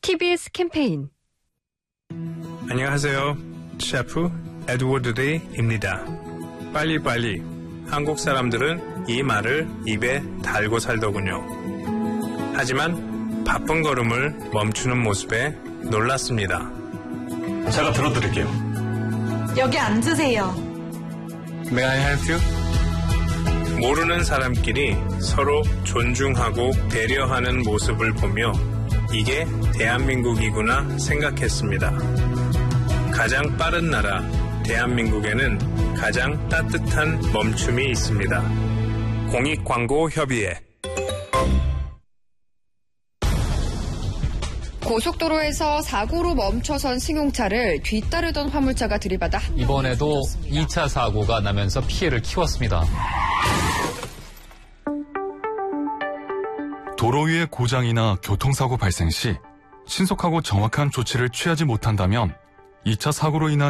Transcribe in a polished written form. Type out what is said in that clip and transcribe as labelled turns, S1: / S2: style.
S1: TBS 캠페인.
S2: 안녕하세요. 셰프 에드워드 데이입니다. 빨리빨리. 한국 사람들은 이 말을 입에 달고 살더군요. 하지만 바쁜 걸음을 멈추는 모습에 놀랐습니다.
S3: 제가 들어드릴게요.
S4: 여기 앉으세요.
S2: May I help you? 모르는 사람끼리 서로 존중하고 배려하는 모습을 보며 이게 대한민국이구나 생각했습니다. 가장 빠른 나라 대한민국에는 가장 따뜻한 멈춤이 있습니다. 공익광고협의회.
S1: 고속도로에서 사고로 멈춰선 승용차를 뒤따르던 화물차가 들이받아
S5: 이번에도 2차 사고가 나면서 피해를 키웠습니다.
S6: 도로 위에 고장이나 교통사고 발생 시 신속하고 정확한 조치를 취하지 못한다면 2차 사고로 인한